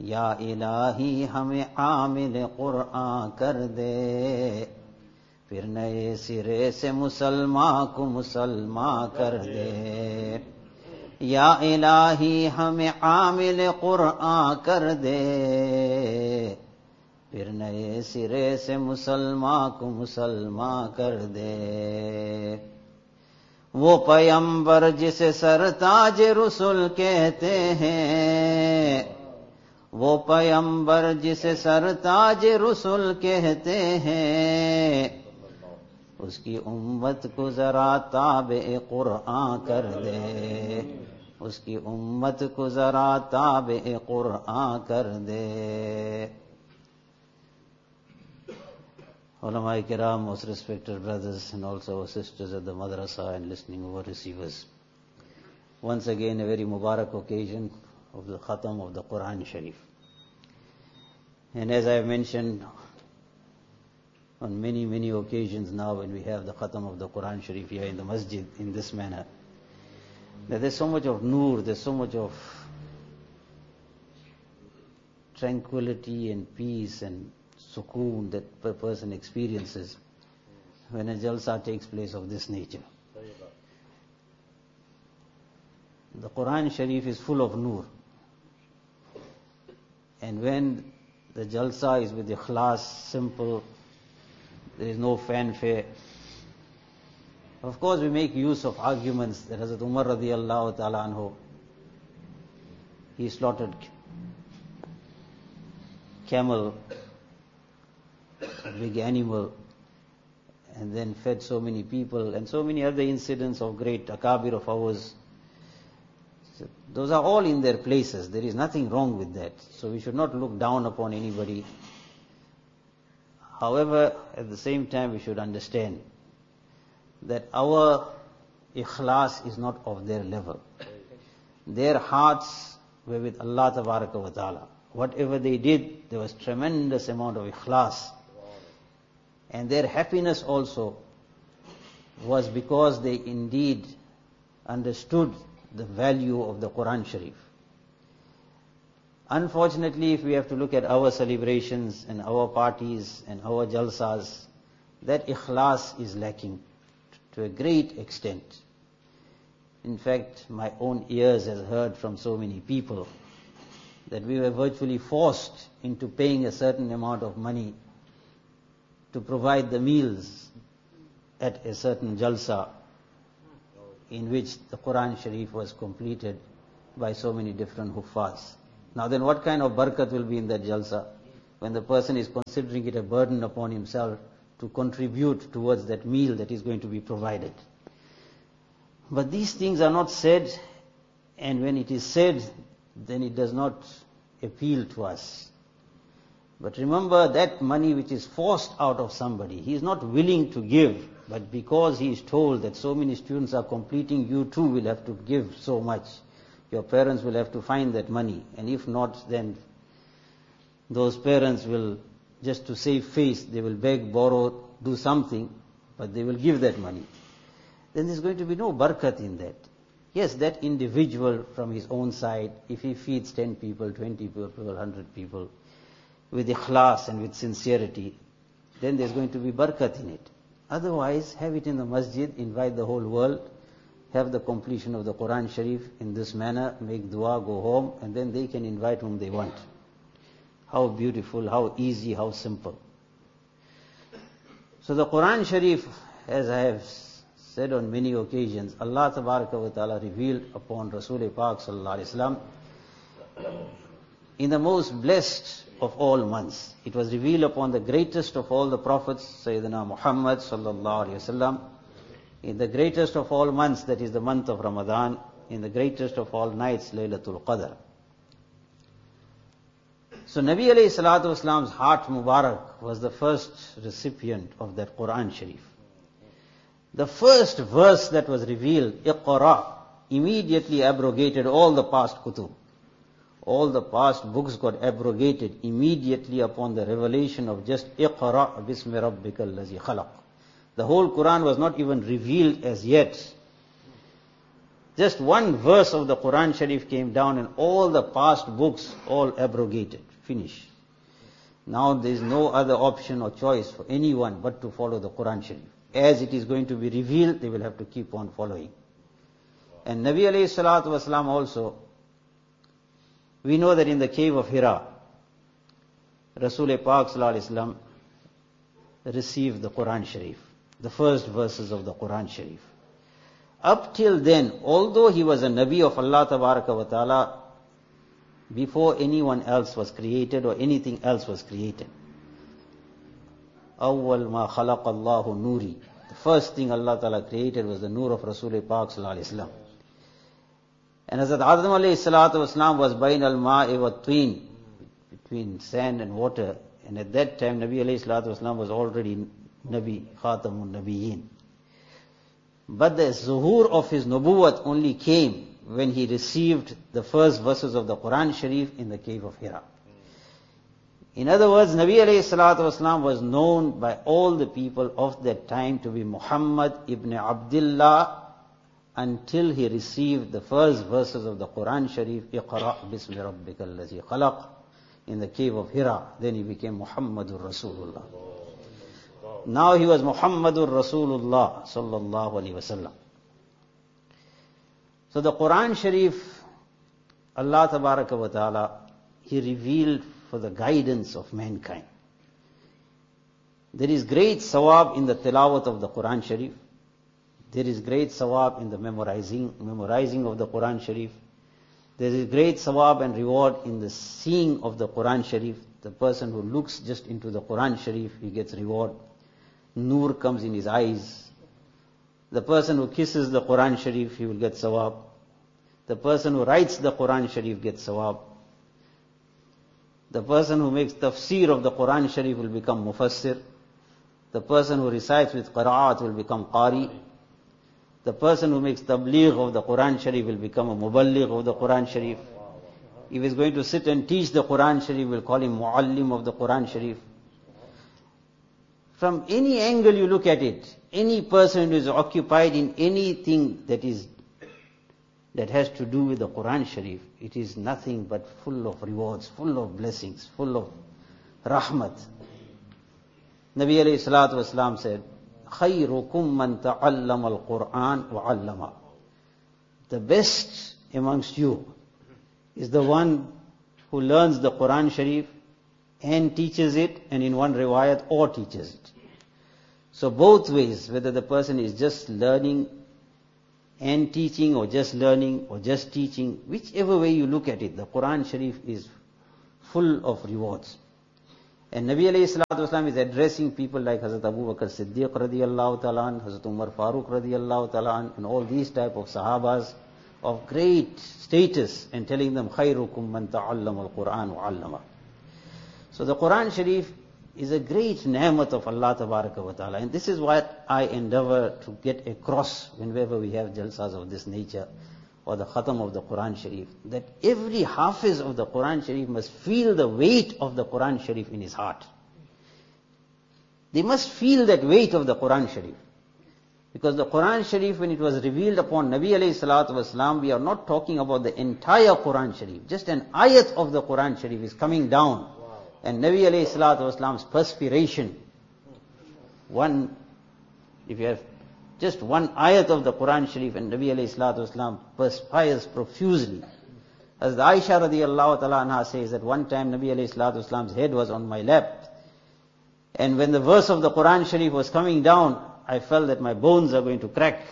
या इलाही हमें आमिल कुरान कर दे, फिर नए सिरे से मुसलमान को मुसलमान कर दे। या इलाही हमें आमिल कुरान कर दे, फिर नए सिरे से मुसलमान को मुसलमान कर दे। वो पैगंबर जिसे सरताज रुसुल कहते हैं, वो पैगंबर जिसे सरताज रुसुल कहते हैं, उसकी उम्मत को जरा ताबे कुरान कर दे, उसकी उम्मत को जरा ताबे कुरान कर दे। Ulama Kiram, most respected brothers and also sisters at the madrasa and listening over receivers. Once again, a very Mubarak occasion of the Khatam of the Quran Sharif. And as I have mentioned on many, many occasions now when we have the Khatam of the Quran Sharif here in the masjid in this manner, that there's so much of noor, there's so much of tranquility and peace and sukoon that a person experiences when a jalsa takes place of this nature. The Quran Sharif is full of noor. And when the jalsa is with ikhlas, simple, there is no fanfare. Of course we make use of arguments that Hazrat Umar radiallahu ta'ala anhu, he slaughtered camel, a big animal, and then fed so many people, and so many other incidents of great akabir of ours. So those are all in their places. There is nothing wrong with that. So we should not look down upon anybody. However, at the same time we should understand that our ikhlas is not of their level. Their hearts were with Allah Tabaraka wa Ta'ala. Whatever they did, there was tremendous amount of ikhlas. And their happiness also was because they indeed understood the value of the Quran Sharif. Unfortunately, if we have to look at our celebrations and our parties and our jalsas, that ikhlas is lacking to a great extent. In fact, my own ears has heard from so many people that we were virtually forced into paying a certain amount of money to provide the meals at a certain jalsa in which the Quran Sharif was completed by so many different huffaz. Now then what kind of barakat will be in that jalsa when the person is considering it a burden upon himself to contribute towards that meal that is going to be provided. But these things are not said, and when it is said, then it does not appeal to us. But remember, that money which is forced out of somebody, he is not willing to give, but because he is told that so many students are completing, you too will have to give so much. Your parents will have to find that money, and if not, then those parents will, just to save face, they will beg, borrow, do something, but they will give that money. Then there's going to be no barakat in that. Yes, that individual from his own side, if he feeds 10 people, 20 people, 100 people, with ikhlas and with sincerity, then there's going to be barakat in it. Otherwise, have it in the masjid, invite the whole world, have the completion of the Quran Sharif in this manner, make dua, go home, and then they can invite whom they want. How beautiful, how easy, how simple. So the Quran Sharif, as I have said on many occasions, Allah Tabaraka wa Ta'ala revealed upon Rasul Pak Sallallahu Alaihi Wasallam in the most blessed of all months. It was revealed upon the greatest of all the prophets, Sayyidina Muhammad Sallallahu Alaihi Wasallam, in the greatest of all months, that is the month of Ramadan, in the greatest of all nights, Laylatul Qadr. So Nabi alayhi salatu wasalam's heart Mubarak was the first recipient of that Quran Sharif. The first verse that was revealed, Iqra, immediately abrogated all the past kutub. All the past books got abrogated immediately upon the revelation of just Iqra bismi rabbikal ladzi khalaq. The whole Quran was not even revealed as yet. Just one verse of the Quran Sharif came down and all the past books all abrogated, finished. Now there is no other option or choice for anyone but to follow the Quran Sharif. As it is going to be revealed, they will have to keep on following. And Nabi alayhi salatu wasalam also, we know that in the cave of Hira, Rasul Pak sallallahu alayhi wasallam received the Quran Sharif, the first verses of the Quran Sharif. Up till then, although he was a Nabi of Allah Tabaraka wa Ta'ala, before anyone else was created or anything else was created. Awwal ma khalaqa Allahu nuri. The first thing Allah Ta'ala created was the nur of Rasul Pak sallallahu alayhi wasallam. And Hazrat Adam alayhi salatu wasalam was bain al-ma'i wa tween, between sand and water. And at that time, Nabi alayhi salatu wasalam was already Nabi, Khatamun Nabiyyin. But the zuhur of his nubuwwat only came when he received the first verses of the Quran Sharif in the cave of Hira. In other words, Nabi alayhi salatu wasalam was known by all the people of that time to be Muhammad ibn Abdullah until he received the first verses of the Quran Sharif, Iqra' bismi rabbika allazi khalaq, in the cave of Hira. Then he became Muhammadur Rasulullah. Now he was Muhammadur Rasulullah sallallahu alaihi wasallam. So the Quran Sharif, Allah Tabaraka wa Ta'ala, He revealed for the guidance of mankind. There is great sawab in the tilawat of the Quran Sharif. There is great sawab in the memorizing of the Quran Sharif. There is great sawab and reward in the seeing of the Quran Sharif. The person who looks just into the Quran Sharif, he gets reward. Nur comes in his eyes. The person who kisses the Quran Sharif, he will get sawab. The person who writes the Quran Sharif gets sawab. The person who makes tafsir of the Quran Sharif will become mufassir. The person who recites with qira'at will become qari. The person who makes tabligh of the Quran Sharif will become a muballigh of the Quran Sharif. If he's going to sit and teach the Quran Sharif, we'll call him muallim of the Quran Sharif. From any angle you look at it, any person who is occupied in anything that has to do with the Quran Sharif, it is nothing but full of rewards, full of blessings, full of rahmat. Nabi alayhi salatu wasalam said, خَيْرُكُمْ مَنْ تَعَلَّمَ الْقُرْآنَ وَعَلَّمَ. The best amongst you is the one who learns the Quran Sharif and teaches it, and in one riwayat, or teaches it. So both ways, whether the person is just learning and teaching, or just learning, or just teaching, whichever way you look at it, the Quran Sharif is full of rewards. And Nabi alayhi salatu wasalam is addressing people like Hazrat Abu Bakr Siddiq radiyallahu ta'ala an, Hazrat Umar Farooq radiyallahu ta'ala an, and all these type of sahabas of great status, and telling them, خَيْرُكُمْ مَنْ تَعَلَّمَ الْقُرْآنَ وَعَلَّمَ. So the Quran Sharif is a great ni'mat of Allah Tabaraka wa Ta'ala. And this is what I endeavor to get across whenever we have jalsas of this nature, or the khatam of the Quran Sharif, that every hafiz of the Quran Sharif must feel the weight of the Quran Sharif in his heart. They must feel that weight of the Quran Sharif. Because the Quran Sharif, when it was revealed upon Nabi alayhi salatu wasalam, we are not talking about the entire Quran Sharif. Just an ayat of the Quran Sharif is coming down. Wow. And Nabi alayhi salatu wasalam's perspiration, if you have just one ayat of the Quran Sharif, and Nabi alayhi salatu wasalam perspires profusely. As the Aisha radiyallahu ta'ala anha says that one time Nabi alayhi salatu wasalam's head was on my lap. And when the verse of the Quran Sharif was coming down, I felt that my bones are going to crack.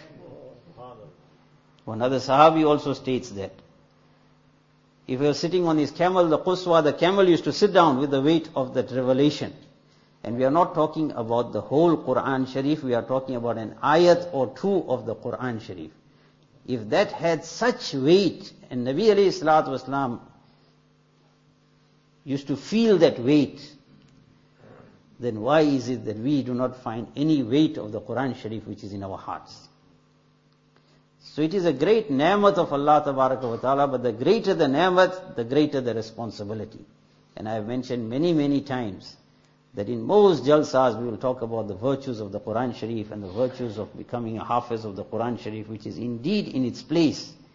One other Sahabi also states that if he was sitting on his camel, the Quswa, the camel used to sit down with the weight of that revelation. And we are not talking about the whole Quran Sharif, we are talking about an ayat or two of the Quran Sharif. If that had such weight, and Nabi alayhi salatu wasalam used to feel that weight, then why is it that we do not find any weight of the Quran Sharif which is in our hearts? So it is a great ni'mat of Allah Tabaraka wa Ta'ala, but the greater the ni'mat, the greater the responsibility. And I have mentioned many, many times that in most jalsas we will talk about the virtues of the Quran Sharif and the virtues of becoming a hafiz of the Quran Sharif, which is indeed in its place.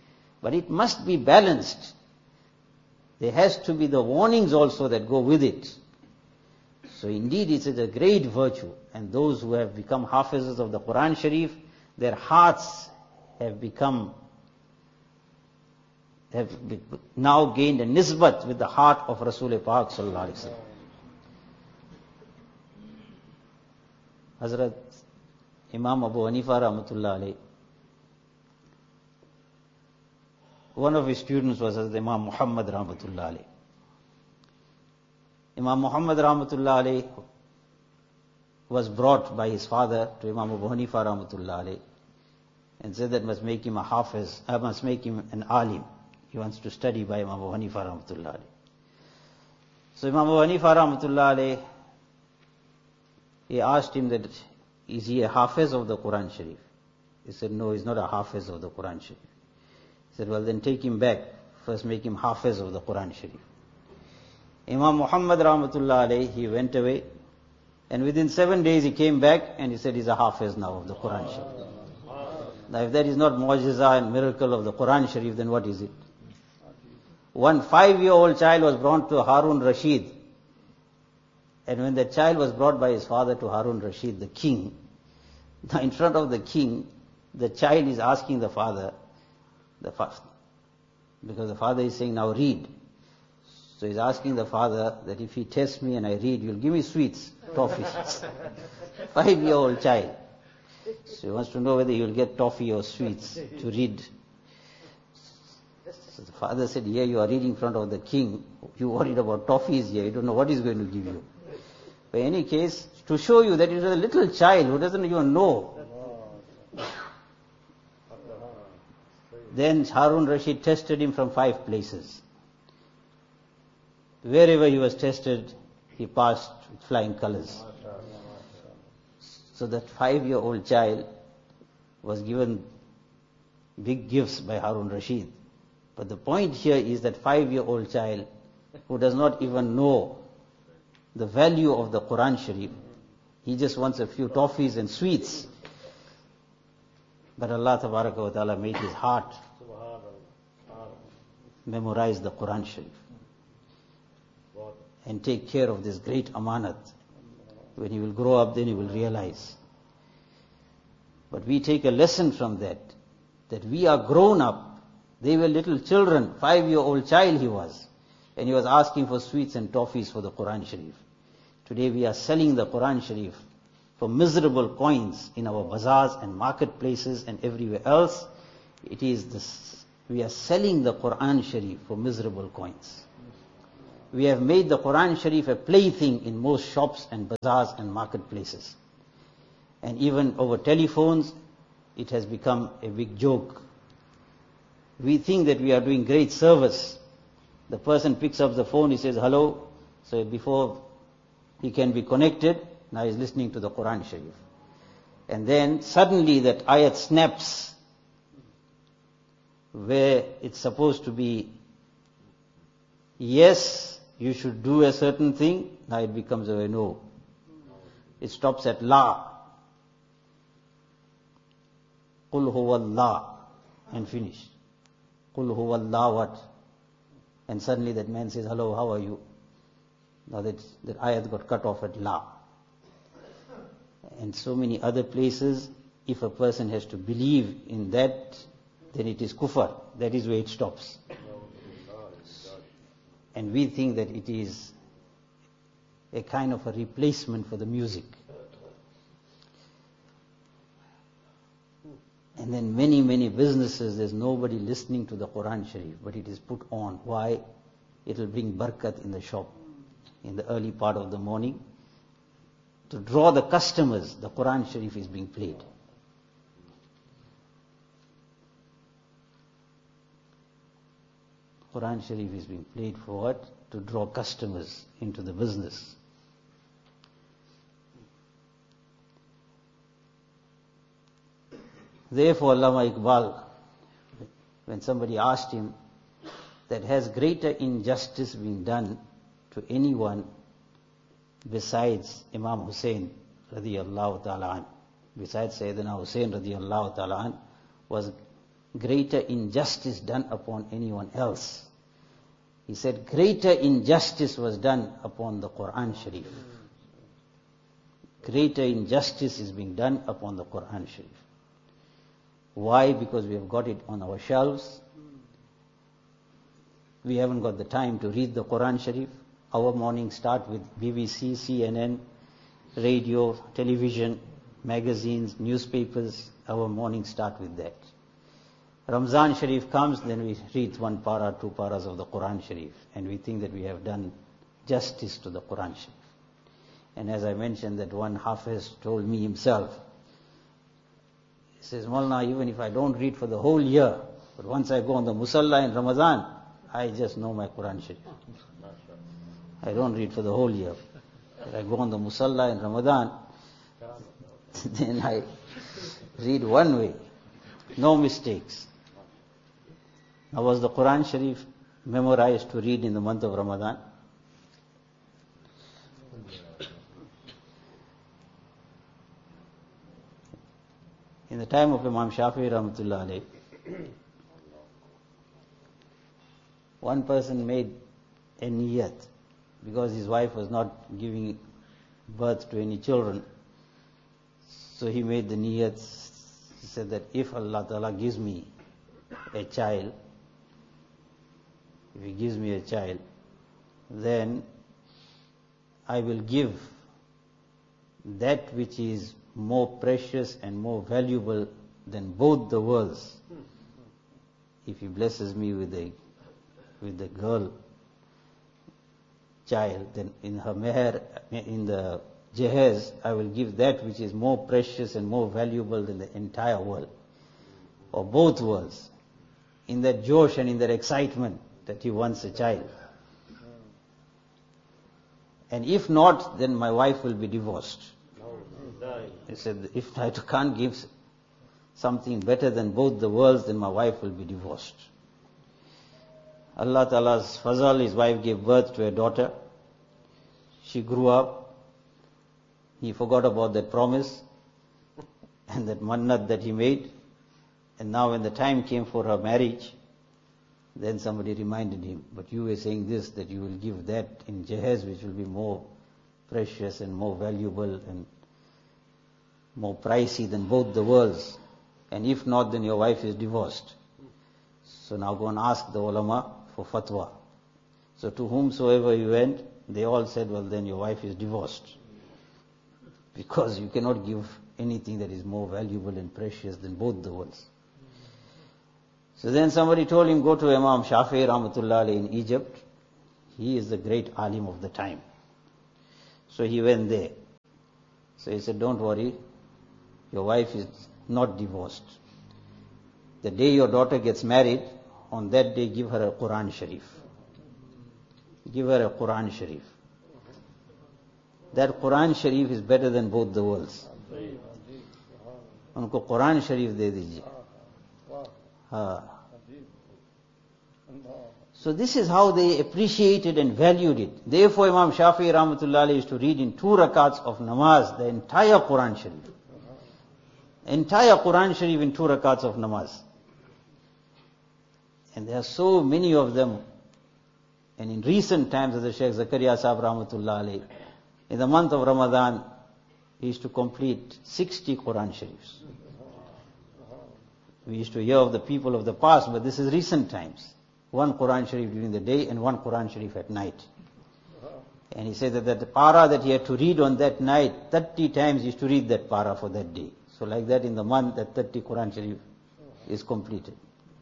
But it must be balanced. There has to be the warnings also that go with it. So indeed it is a great virtue, and those who have become hafizes of the Quran Sharif, their hearts have now gained a nisbat with the heart of Rasul Pak sallallahu alaihi wasallam. Hazrat Imam Abu Hanifa rahmatullah alayhi, one of his students was Hazrat Imam Muhammad rahmatullah alayhi. Imam Muhammad rahmatullah alayhi was brought by his father to Imam Abu Hanifa rahmatullah alayhi and said that must make him a hafiz, I must make him an alim. He wants to study by Imam Abu Hanifa rahmatullah alayhi. So Imam Abu Hanifa rahmatullah alayhi, he asked him that, is he a hafiz of the Quran Sharif? He said, no, he's not a hafiz of the Quran Sharif. He said, well then take him back, first make him hafiz of the Quran Sharif. Imam Muhammad rahmatullah alayhi, he went away, and within 7 days he came back and he said he's a hafiz now of the Quran Sharif. Now if that is not mu'jiza and miracle of the Quran Sharif, then what is it? One 5-year-old child was brought to Harun Rashid, and when that child was brought by his father to Harun Rashid, the king, now in front of the king, the child is asking the father, because the father is saying, now read. So he's asking the father that if he tests me and I read, you'll give me sweets, toffee. 5-year-old child. So he wants to know whether you'll get toffee or sweets to read. So the father said, yeah, you are reading in front of the king. You worried about toffees here. You don't know what he's going to give you. But in any case, to show you that it is a little child who doesn't even know. Then Harun Rashid tested him from 5 places. Wherever he was tested, he passed with flying colors. So that 5-year-old child was given big gifts by Harun Rashid. But the point here is that 5-year-old child who does not even know the value of the Quran Sharif, he just wants a few toffees and sweets. But Allah Tabaraka wa Ta'ala made his heart memorize the Quran Sharif and take care of this great amanat. When he will grow up, then he will realize. But we take a lesson from that we are grown up. They were little children, 5-year-old child he was, and he was asking for sweets and toffees for the Quran Sharif. Today we are selling the Quran Sharif for miserable coins in our bazaars and marketplaces and everywhere else. We are selling the Quran Sharif for miserable coins. We have made the Quran Sharif a plaything in most shops and bazaars and marketplaces. And even over telephones, it has become a big joke. We think that we are doing great service. The person picks up the phone, he says hello. So before he can be connected, now he's listening to the Quran Sharif. And then suddenly that ayat snaps where it's supposed to be, yes, you should do a certain thing, now it becomes a no. It stops at la. Qul huwa Allah, and finish. Qul huwa Allah what? And suddenly that man says, hello, how are you? Now that ayat got cut off at la. And so many other places, if a person has to believe in that, then it is kufr. That is where it stops. And we think that it is a kind of a replacement for the music. And then many, many businesses, there's nobody listening to the Quran Sharif, but it is put on. Why? It will bring barakat in the shop in the early part of the morning. To draw the customers, the Quran Sharif is being played. Quran Sharif is being played for what? To draw customers into the business. Therefore, Allama Iqbal, when somebody asked him that has greater injustice been done to anyone besides Imam Hussein radiyallahu ta'ala an, besides Sayyidina Hussein radiyallahu ta'ala an, was greater injustice done upon anyone else. He said greater injustice was done upon the Quran Sharif. Greater injustice is being done upon the Quran Sharif. Why? Because we have got it on our shelves. We haven't got the time to read the Quran Sharif. Our mornings start with BBC, CNN, radio, television, magazines, newspapers. Our mornings start with that. Ramzan Sharif comes, then we read 1 para, 2 paras of the Quran Sharif, and we think that we have done justice to the Quran Sharif. And as I mentioned, that one Hafiz told me himself, he says, Maulana, even if I don't read for the whole year, but once I go on the Musalla in Ramadan, I just know my Quran Sharif. I don't read for the whole year. But I go on the Musalla in Ramadan, then I read one way, no mistakes. Now, was the Quran Sharif memorized to read in the month of Ramadan? In the time of Imam Shafi'i Rahmatullah alayh, one person made a niyat because his wife was not giving birth to any children. So he made the niyat. He said that if Allah Ta'ala gives me a child, if He gives me a child, then I will give that which is more precious and more valuable than both the worlds. If He blesses me with a girl child, then in her meher, in the jahez, I will give that which is more precious and more valuable than the entire world, or both worlds, in that josh and in that excitement that he wants a child. And if not, then my wife will be divorced. He said, if I can't give something better than both the worlds, then my wife will be divorced. Allah Ta'ala's fazal, his wife gave birth to a daughter. She grew up. He forgot about that promise and that mannat that he made. And now when the time came for her marriage, then somebody reminded him, but you were saying this, that you will give that in jahez, which will be more precious and more valuable and more pricey than both the worlds. And if not, then your wife is divorced. So now go and ask the ulama for fatwa. So to whomsoever he went, they all said, well, then your wife is divorced. Because you cannot give anything that is more valuable and precious than both the worlds. So then somebody told him, go to Imam Shafi'i Rahmatullah alayhi in Egypt. He is the great alim of the time. So he went there. So he said, don't worry, your wife is not divorced. The day your daughter gets married, on that day give her a Quran Sharif. Give her a Quran Sharif. That Quran Sharif is better than both the worlds. उनको कुरान शरीफ दे दीजिए. So this is how they appreciated and valued it. Therefore Imam Shafi'i Rahmatullah alayhi used to read in 2 rakats of namaz the entire Quran Sharif. Entire Quran Sharif in 2 rakats of namaz. And there are so many of them. And in recent times, as the Shaykh Zakaria Sahib Rahmatullah alayhi, in the month of Ramadan, he used to complete 60 Quran Sharifs. We used to hear of the people of the past, but this is recent times. 1 Quran Sharif during the day and 1 Quran Sharif at night. And he said that the para that he had to read on that night, 30 times he used to read that para for that day. So like that in the month, that 30 Quran Sharif is completed.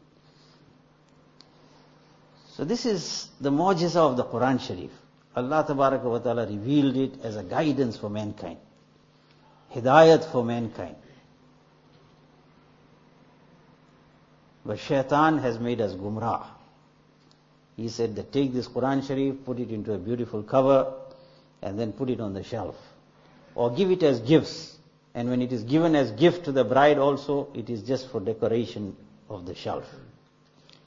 So this is the mu'jiza of the Quran Sharif. Allah Tabaraka wa Ta'ala revealed it as a guidance for mankind. Hidayat for mankind. But shaitan has made us gumrah. He said that take this Quran Sharif, put it into a beautiful cover, and then put it on the shelf. Or give it as gifts. And when it is given as gift to the bride also, it is just for decoration of the shelf.